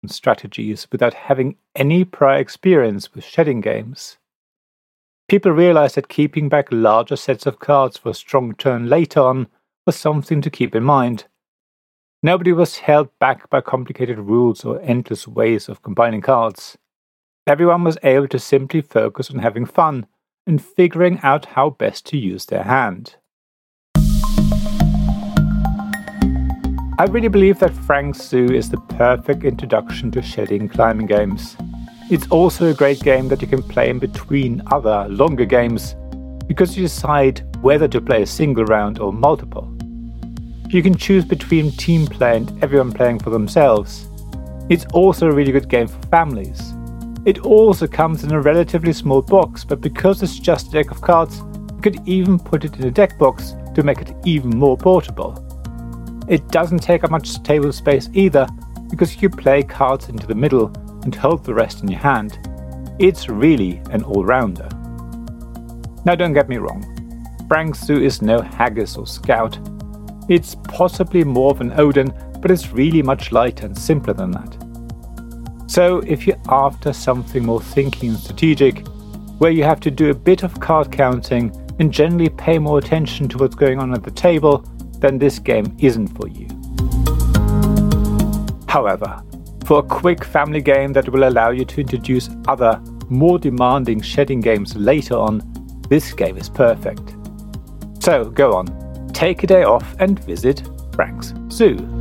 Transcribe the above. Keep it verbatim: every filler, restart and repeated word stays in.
strategies without having any prior experience with shedding games. People realized that keeping back larger sets of cards for a strong turn later on was something to keep in mind. Nobody was held back by complicated rules or endless ways of combining cards. Everyone was able to simply focus on having fun and figuring out how best to use their hand. I really believe that Frank's Zoo is the perfect introduction to shedding climbing games. It's also a great game that you can play in between other, longer games, because you decide whether to play a single round or multiple. You can choose between team play and everyone playing for themselves. It's also a really good game for families. It also comes in a relatively small box, but because it's just a deck of cards, you could even put it in a deck box to make it even more portable. It doesn't take up much table space either, because you play cards into the middle and hold the rest in your hand. It's really an all-rounder. Now don't get me wrong, Frank's Zoo is no Haggis or Scout. It's possibly more of an Odin, but it's really much lighter and simpler than that. So if you're after something more thinking and strategic, where you have to do a bit of card counting and generally pay more attention to what's going on at the table, then this game isn't for you. However, for a quick family game that will allow you to introduce other, more demanding shedding games later on, this game is perfect. So go on, take a day off and visit Frank's Zoo.